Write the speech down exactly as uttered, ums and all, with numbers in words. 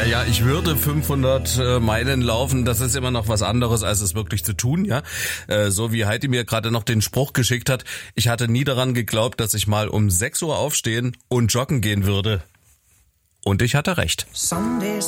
Naja, ich würde fünfhundert äh, Meilen laufen, das ist immer noch was anderes, als es wirklich zu tun, ja. Äh, so wie Heidi mir gerade noch den Spruch geschickt hat, ich hatte nie daran geglaubt, dass ich mal um sechs Uhr aufstehen und joggen gehen würde. Und ich hatte recht. Sunday